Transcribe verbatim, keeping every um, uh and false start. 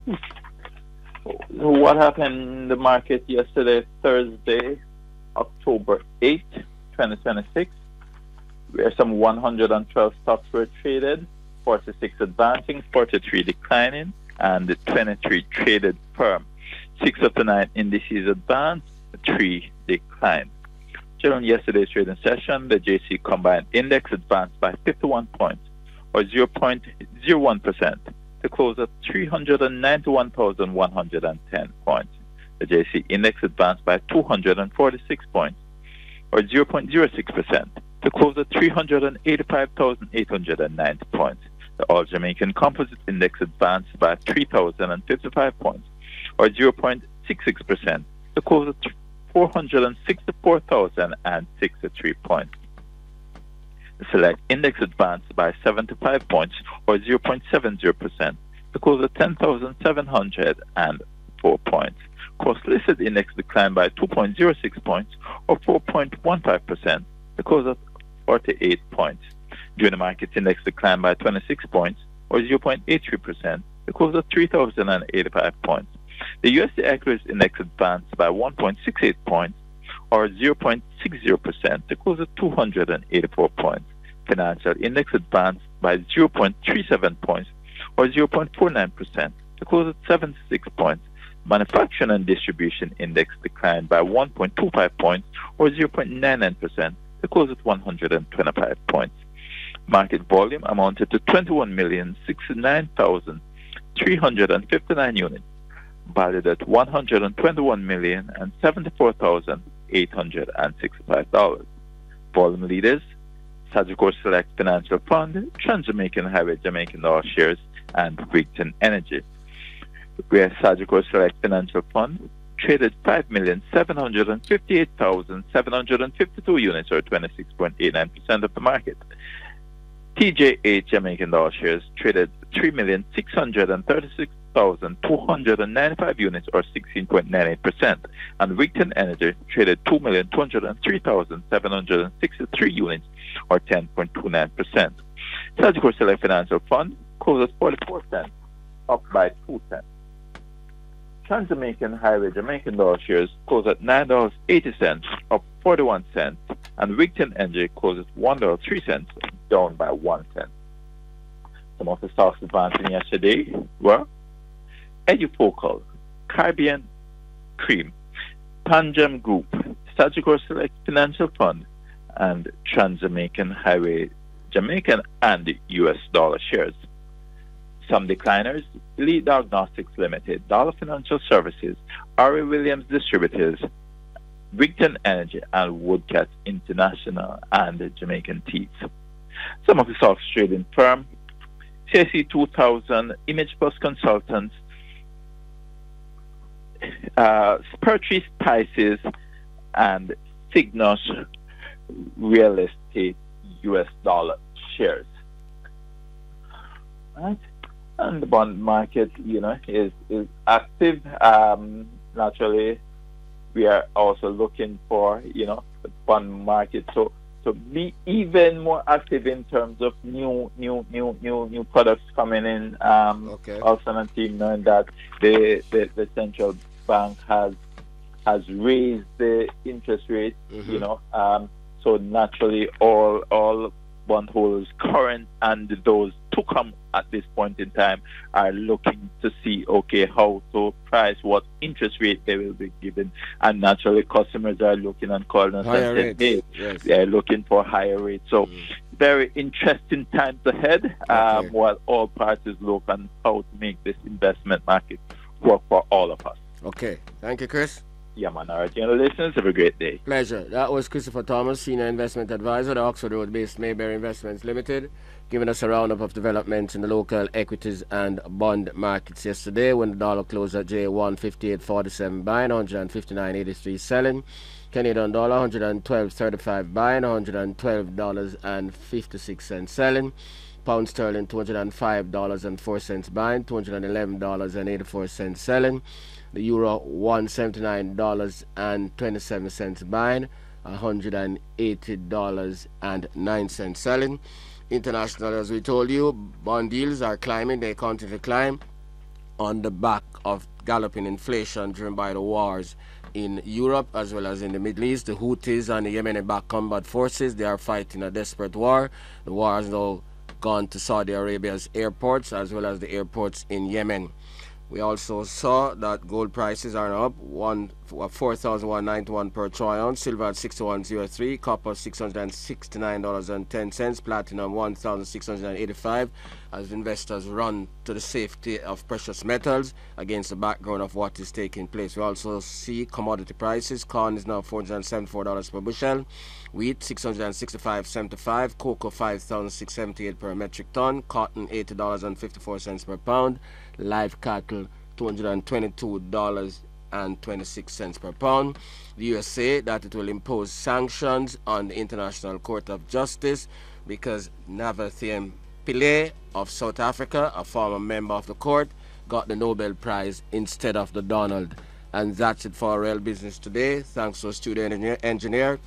What happened in the market yesterday, Thursday, October eighth, twenty twenty-six, where some one hundred twelve stocks were traded, forty-six advancing, forty-three declining, and the twenty-three traded firm. Six of the nine indices advanced, three declined. During yesterday's trading session, the J C Combined Index advanced by fifty-one points, or zero point zero one percent, to close at three hundred ninety-one thousand one hundred ten points. The J C Index advanced by two hundred forty-six points, or zero point zero six percent, to close at three hundred eighty-five thousand eight hundred ninety points. The All Jamaican Composite Index advanced by three thousand fifty-five points, or zero point six six percent, to close at four hundred sixty-four thousand sixty-three points. The Select Index advanced by seventy-five points, or zero point seven zero percent, to close at ten thousand seven hundred four points. Cost Listed Index declined by two point zero six points, or four point one five percent, to close at forty-eight points. During the Market Index declined by twenty-six points, or zero point eight three percent, to close at three thousand eighty-five points. The U S D Equities Index advanced by one point six eight points, or zero point six zero percent, to close at two hundred eighty-four points. Financial Index advanced by zero point three seven points, or zero point four nine percent, to close at seventy-six points. Manufacturing and Distribution Index declined by one point two five points, or zero point nine nine percent, to close at one hundred twenty-five points. Market volume amounted to twenty-one million sixty-nine thousand three hundred fifty-nine units, valued at one hundred twenty-one million seventy-four thousand eight hundred sixty-five dollars. Volume leaders: Sagicor Select Financial Fund, Trans-Jamaican Highway Jamaican Dollar Shares, and Wigton Energy. Where Sagicor Select Financial Fund traded five million seven hundred fifty-eight thousand seven hundred fifty-two units, or twenty-six point eight nine percent of the market. T J H Jamaican Dollar Shares traded three million six hundred thirty-six thousand two hundred ninety-five units, or sixteen point nine eight percent, and Wigton Energy traded two million two hundred three thousand seven hundred sixty-three units, or ten point two nine percent. Sagicor Select Financial Fund closed at forty-four cents, up by two cents. Trans-Jamaican Highway Jamaican Dollar Shares closed at nine dollars and eighty cents, up forty-one cents, and Wigton Energy closed at one dollar and three cents, down by one cent. Some of the stocks advancing yesterday were Edufocal, Caribbean Cream, Panjam Group, Sagicor Select Financial Fund, and Trans-Jamaican Highway Jamaican and U S Dollar Shares. Some decliners: Elite Diagnostics Limited, Dollar Financial Services, R A. Williams Distributors, Wigton Energy, and Woodcat International, and Jamaican Teas. Some of the stocks trading firm: C I C two thousand, Image Plus Consultants, uh, Spurtree Spices, and Cygnus Real Estate U S Dollar Shares. Right? And the bond market, you know, is is active. Um, naturally, we are also looking for, you know, the bond market to to be even more active in terms of new new new new new products coming in. Um, Okay. Also, on team knowing that the, the the central bank has has raised the interest rate. Mhm. You know, um, so naturally, all all bondholders, current and those to come at this point in time, are looking to see, okay, how to price, what interest rate they will be given, and naturally customers are looking and calling us Higher and saying, rates. hey, Yes. they're looking for higher rates. So Mm. very interesting times ahead, um, Okay. while all parties look on how to make this investment market work for all of us. Okay. Thank you, Chris. Yeah, man. All right, you know, listeners, have a great day. Pleasure. That was Christopher Thomas, Senior Investment Advisor, the Oxford Road-based Mayberry Investments Limited, giving us a roundup of developments in the local equities and bond markets yesterday, when the dollar closed at J one fifty-eight forty-seven buying, one fifty-nine eighty-three selling. Canadian dollar one twelve thirty-five buying, one twelve dollars and fifty-six cents selling. Pound sterling two hundred five dollars and four cents buying, two hundred eleven dollars and eighty-four cents selling. The euro one seventy-nine dollars and twenty-seven cents buying, one hundred eighty dollars and nine cents selling. International, as we told you, bond yields are climbing, they continue to climb. on the back of galloping inflation driven by the wars in Europe as well as in the Middle East. The Houthis and the Yemeni-backed combat forces, they are fighting a desperate war. The war has now gone to Saudi Arabia's airports as well as the airports in Yemen. We also saw that gold prices are up one four thousand one hundred ninety-one per troy ounce, silver at sixty-one oh three, copper six hundred sixty-nine dollars and ten cents, platinum one thousand six hundred eighty-five as investors run to the safety of precious metals against the background of what is taking place. We also see commodity prices. Corn is now four hundred seventy-four dollars per bushel, wheat six hundred sixty-five dollars and seventy-five cents, cocoa five thousand six hundred seventy-eight dollars per metric ton, cotton eighty dollars and fifty-four cents per pound, live cattle two hundred twenty-two dollars and twenty-six cents per pound. The U S A that it will impose sanctions on the International Court of Justice because Navathiem Pillay of South Africa, a former member of the court, got the Nobel Prize instead of the Donald. And that's it for our Real Business today. Thanks to our studio engineer, engineer